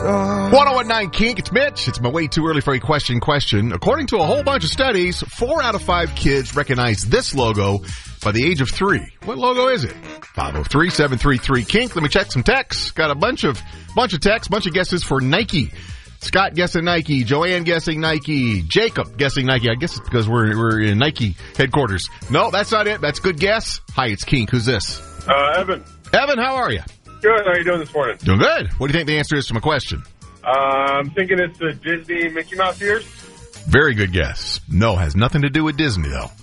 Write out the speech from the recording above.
1019 Kink, it's Mitch. It's my way too early for a question. According to a whole bunch of studies, 4 out of 5 kids recognize this logo by the age of 3. What logo is it? 503-733-KINK. Let me check some texts. Got a bunch of texts, bunch of guesses for Nike. Scott guessing Nike, Joanne guessing Nike, Jacob guessing Nike. I guess it's because we're in Nike headquarters. No, that's not it. That's a good guess. Hi, it's Kink. Who's this? Evan. Evan, how are you? Good. How are you doing this morning? Doing good. What do you think the answer is to my question? I'm thinking it's the Disney Mickey Mouse ears. Very good guess. No, has nothing to do with Disney, though.